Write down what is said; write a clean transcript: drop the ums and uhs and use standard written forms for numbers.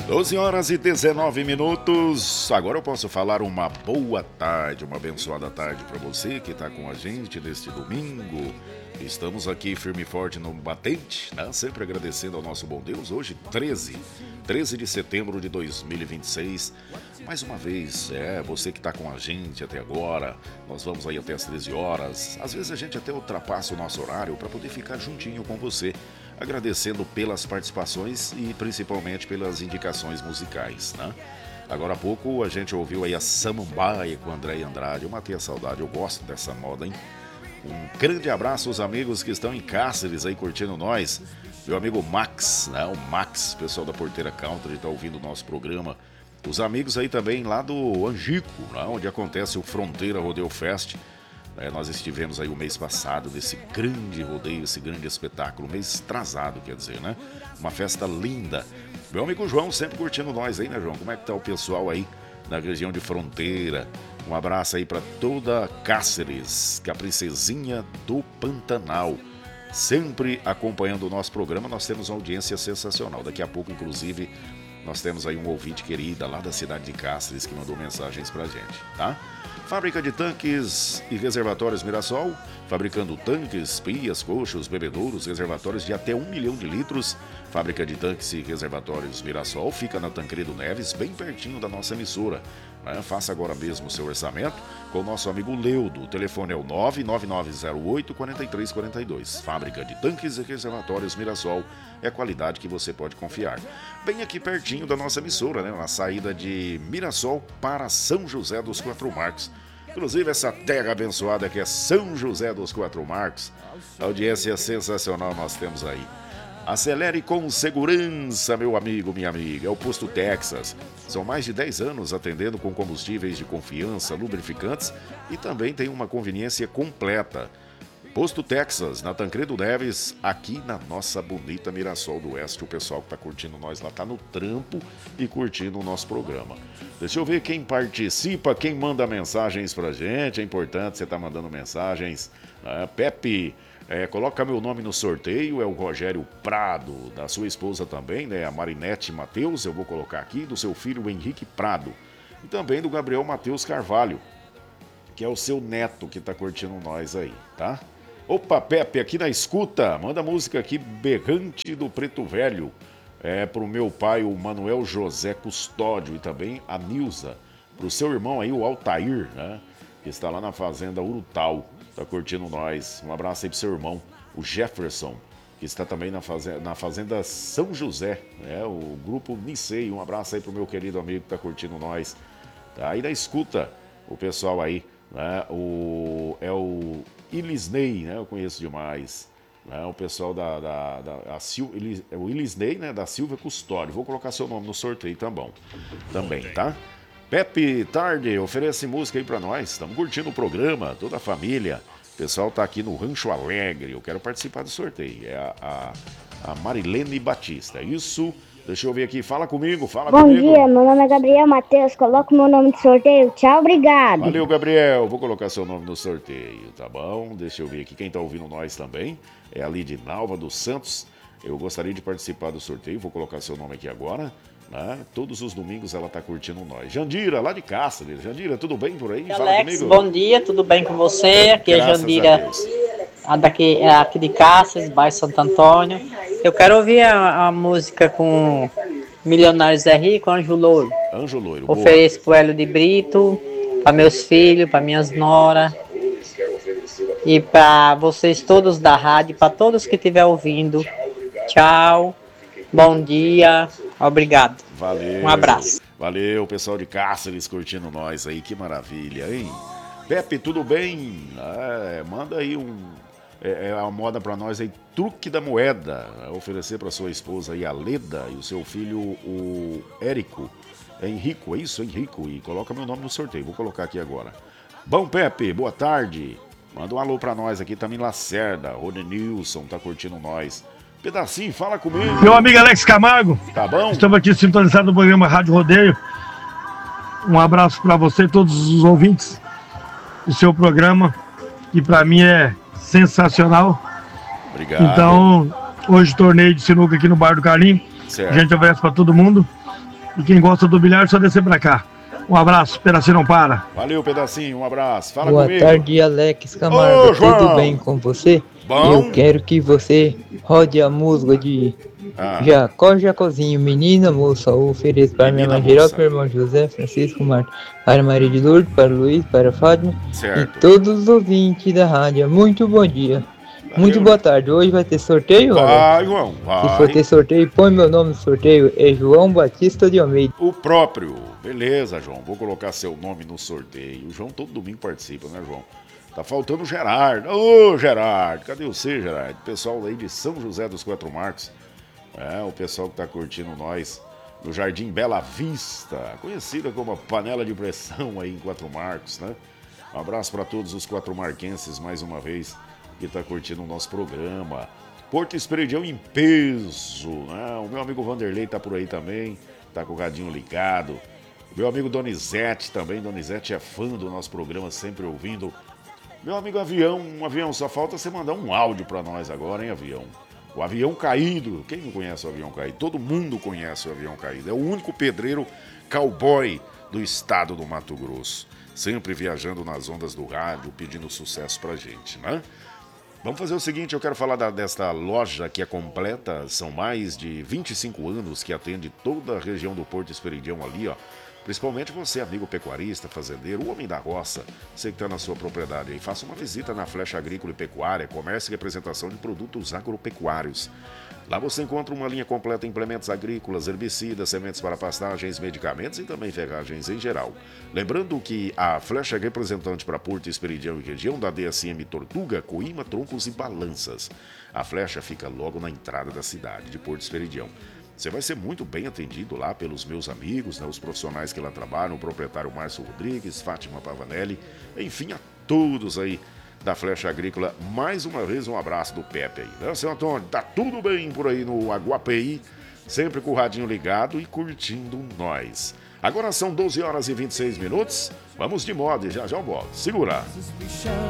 12 horas e 19 minutos. Agora eu posso falar uma boa tarde, uma abençoada tarde para você que está com a gente neste domingo. Estamos aqui firme e forte no batente, né? Sempre agradecendo ao nosso bom Deus. Hoje, 13 de setembro de 2026. Mais uma vez, você que está com a gente até agora. Nós vamos aí até as 13 horas. Às vezes a gente até ultrapassa o nosso horário para poder ficar juntinho com você. Agradecendo pelas participações e principalmente pelas indicações musicais, né? Agora há pouco a gente ouviu aí a Samambaia com André Andrade. Eu matei a saudade, eu gosto dessa moda, hein? Um grande abraço aos amigos que estão em Cáceres aí curtindo nós. Meu amigo Max, né? O Max, pessoal da Porteira Country, está ouvindo o nosso programa. Os amigos aí também lá do Angico, né? Onde acontece o Fronteira Rodeo Fest. Nós estivemos aí o mês passado nesse grande rodeio, esse grande espetáculo, mês atrasado, quer dizer, né? Uma festa linda. Meu amigo João sempre curtindo nós aí, né, João? Como é que tá o pessoal aí na região de Fronteira? Um abraço aí para toda Cáceres, que é a princesinha do Pantanal. Sempre acompanhando o nosso programa, nós temos uma audiência sensacional. Daqui a pouco, inclusive, nós temos aí um ouvinte querida lá da cidade de Cáceres que mandou mensagens pra gente, tá? Fábrica de tanques e reservatórios Mirassol, fabricando tanques, pias, coxos, bebedouros, reservatórios de até 1 milhão de litros. Fábrica de tanques e reservatórios Mirassol fica na Tancredo Neves, bem pertinho da nossa emissora. Faça agora mesmo o seu orçamento com o nosso amigo Leudo. O telefone é o 99908-4342. Fábrica de tanques e reservatórios Mirassol é a qualidade que você pode confiar. Bem aqui pertinho da nossa emissora, né? Na saída de Mirassol para São José dos Quatro Marcos. Inclusive essa terra abençoada que é São José dos Quatro Marcos. A audiência sensacional nós temos aí. Acelere com segurança, meu amigo, minha amiga. É o Posto Texas. São mais de 10 anos atendendo com combustíveis de confiança, lubrificantes e também tem uma conveniência completa. Posto Texas, na Tancredo Neves, aqui na nossa bonita Mirassol do Oeste. O pessoal que está curtindo nós lá está no trampo e curtindo o nosso programa. Deixa eu ver quem participa, quem manda mensagens pra gente. É importante você estar mandando mensagens. Pepe... coloca meu nome no sorteio, é o Rogério Prado, da sua esposa também, né? A Marinete Mateus, eu vou colocar aqui, do seu filho Henrique Prado. E também do Gabriel Mateus Carvalho, que é o seu neto que tá curtindo nós aí, tá? Opa, Pepe, aqui na escuta, manda música aqui, Berrante do Preto Velho, pro meu pai, o Manuel José Custódio, e também a Nilza, pro seu irmão aí, o Altair, né? Que está lá na fazenda Urutau. Tá curtindo nós. Um abraço aí pro seu irmão, o Jefferson, que está também na fazenda São José, né? O grupo Nicei. Um abraço aí pro meu querido amigo que tá curtindo nós. Tá aí na escuta, o pessoal aí, né? O Ilisney, né? Eu conheço demais. Né? O pessoal o Ilisney, né? Da Silvia Custódio. Vou colocar seu nome no sorteio também, tá? Pepe Tarde, oferece música aí pra nós. Estamos curtindo o programa, toda a família. O pessoal tá aqui no Rancho Alegre. Eu quero participar do sorteio. É a Marilene Batista. Isso, deixa eu ver aqui. Fala comigo, comigo. Bom dia, meu nome é Gabriel Mateus. Coloca o meu nome no sorteio. Tchau, obrigado. Valeu, Gabriel. Vou colocar seu nome no sorteio, tá bom? Deixa eu ver aqui. Quem tá ouvindo nós também é a Lidinalva dos Santos. Eu gostaria de participar do sorteio. Vou colocar seu nome aqui agora. Todos os domingos ela tá curtindo nós. Jandira, lá de Cáceres. Jandira, tudo bem por aí? Fala Alex, comigo. Bom dia, tudo bem com você? Aqui é Jandira, aqui de Cáceres, bairro Santo Antônio. Eu quero ouvir a música com Milionário Zé Rico, Anjo Loiro. Anjo Loiro. Ofereço pro Hélio de Brito, para meus filhos, para minhas noras e para vocês todos da rádio, para todos que estiver ouvindo. Tchau, bom dia. Obrigado. Valeu. Um abraço. Valeu, pessoal de Cáceres curtindo nós aí. Que maravilha, hein? Pepe, tudo bem? Manda aí a moda pra nós aí. Truque da moeda. Oferecer pra sua esposa aí, a Leda, e o seu filho, o Érico. É Henrico, é isso? Henrico. E coloca meu nome no sorteio. Vou colocar aqui agora. Bom, Pepe, boa tarde. Manda um alô pra nós aqui também, Lacerda. Rony Nilson tá curtindo nós. Pedacinho, fala comigo. Meu amigo Alex Camargo. Tá bom? Estamos aqui sintonizados no programa Rádio Rodeio. Um abraço para você e todos os ouvintes do seu programa, que para mim é sensacional. Obrigado. Então, hoje torneio de sinuca aqui no Bar do Carlinho. Certo. A gente oferece para todo mundo. E quem gosta do bilhar, é só descer pra cá. Um abraço, Pedacinho não para. Valeu, Pedacinho, um abraço. Fala Boa comigo. tarde, Alex Camargo. Ô, João. Tudo bem com você? Bom. Eu quero que você rode a música de Jacozinho, menina moça. Eu ofereço para minha mãe Geraldo, para o irmão José, Francisco, Marta, para Maria de Lourdes, para o Luiz, para a Fátima Certo. e todos os ouvintes da rádio. Muito bom dia. Muito boa tarde. Hoje vai ter sorteio? Vai, João, vai. Se for ter sorteio, põe meu nome no sorteio. É João Batista de Almeida. O próprio. Beleza, João. Vou colocar seu nome no sorteio. O João todo domingo participa, né, João? Tá faltando o Gerardo. Ô, Gerardo. Cadê você, Gerardo? Pessoal aí de São José dos Quatro Marcos. O pessoal que tá curtindo nós no Jardim Bela Vista, conhecida como a panela de pressão aí em Quatro Marcos, né? Um abraço para todos os quatro marquenses mais uma vez que tá curtindo o nosso programa. Porto Esperidião em peso, né? O meu amigo Vanderlei tá por aí também, tá com o radinho ligado. O meu amigo Donizete também, Donizete é fã do nosso programa, sempre ouvindo. Meu amigo Avião, só falta você mandar um áudio para nós agora, hein, Avião? O Avião Caído, quem não conhece o Avião Caído? Todo mundo conhece o Avião Caído, é o único pedreiro cowboy do estado do Mato Grosso. Sempre viajando nas ondas do rádio, pedindo sucesso pra gente, né? Vamos fazer o seguinte, eu quero falar desta loja que é completa, são mais de 25 anos que atende toda a região do Porto Esperidião ali, ó. Principalmente você, amigo pecuarista, fazendeiro, o homem da roça, você que está na sua propriedade aí, faça uma visita na Flecha Agrícola e Pecuária, comércio e representação de produtos agropecuários. Lá você encontra uma linha completa de implementos agrícolas, herbicidas, sementes para pastagens, medicamentos e também ferragens em geral. Lembrando que a Flecha é representante para Porto Esperidião e região da DSM Tortuga, Coíma, Troncos e Balanças. A Flecha fica logo na entrada da cidade de Porto Esperidião. Você vai ser muito bem atendido lá pelos meus amigos, né, os profissionais que lá trabalham, o proprietário Márcio Rodrigues, Fátima Pavanelli, enfim, a todos aí da Flecha Agrícola. Mais uma vez, um abraço do Pepe aí, né, seu Antônio? Tá tudo bem por aí no Aguapeí, sempre com o radinho ligado e curtindo nós. Agora são 12 horas e 26 minutos, vamos de moda e já já eu volto. Segura!